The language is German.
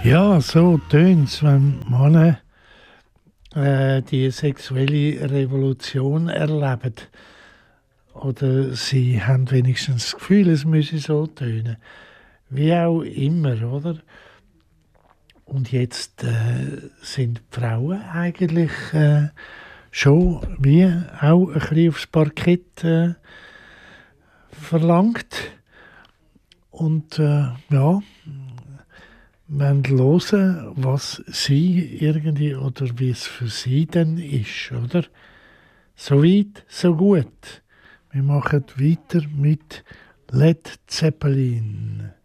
Ja, so tönt es, wenn Männer die sexuelle Revolution erleben. Oder sie haben wenigstens das Gefühl, es müsse so tönen. Wie auch immer, oder? Und jetzt sind die Frauen eigentlich schon wie auch ein bisschen aufs Parkett verlangt. Und ja, wir hören, was sie irgendwie oder wie es für sie denn ist, oder? So weit, so gut. Wir machen weiter mit Led Zeppelin.